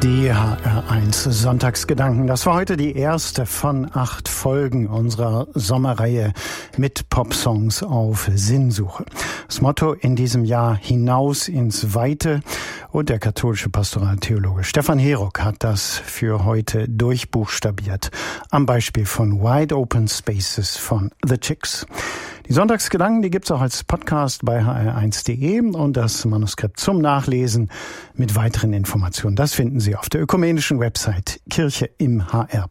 Die HR1 Sonntagsgedanken. Das war heute die erste von 8 Folgen unserer Sommerreihe mit Popsongs auf Sinnsuche. Das Motto in diesem Jahr: hinaus ins Weite. Und der katholische Pastoraltheologe Stefan Herock hat das für heute durchbuchstabiert. Am Beispiel von Wide Open Spaces von The Chicks. Die Sonntagsgedanken, die gibt's auch als Podcast bei hr1.de und das Manuskript zum Nachlesen mit weiteren Informationen. Das finden Sie auf der ökumenischen Website kircheimhr.de.